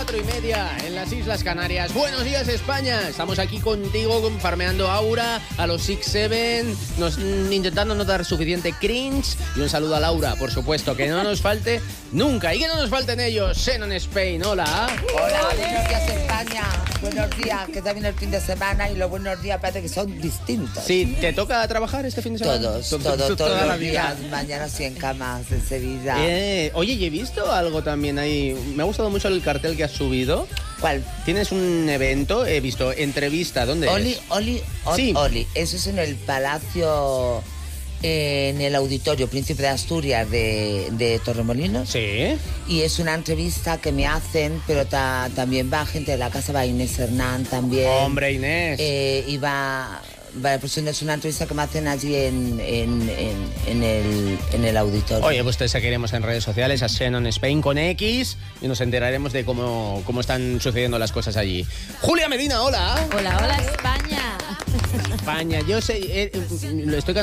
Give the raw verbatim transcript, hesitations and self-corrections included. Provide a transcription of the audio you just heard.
cuatro y media en las Islas Canarias. Buenos días, España. Estamos aquí contigo, farmeando aura a los Six Seven, nos, intentando no dar suficiente cringe. Y un saludo a Laura, por supuesto, que no nos falte nunca. Y que no nos falten ellos. Xenon Spain, hola. Hola, buenos días, España. Buenos días, que está bien el fin de semana y los buenos días parece que son distintos. Sí, ¿te toca trabajar este fin de semana? Todos, todos, todos, todos los días. Mañana sí en camas de Sevilla. Eh, oye, ¿y he visto algo también ahí? Me ha gustado mucho el cartel que has subido. ¿Cuál? Tienes un evento, he visto, entrevista, ¿dónde Oli, es? Oli, Oli, sí. Oli. Eso es en el Palacio, eh, en el Auditorio Príncipe de Asturias de, de Torremolinos. Sí. Y es una entrevista que me hacen, pero ta, también va gente de la casa, va Inés Hernán también. Hombre, Inés. Eh, y va... Vale, pues es una entrevista que me hacen allí en, en, en, en, el, en el auditorio. Oye, pues te seguiremos en redes sociales a Xenon Spain con X y nos enteraremos de cómo, cómo están sucediendo las cosas allí. Julia Medina, hola. Hola, hola España. España, yo sé, eh, lo estoy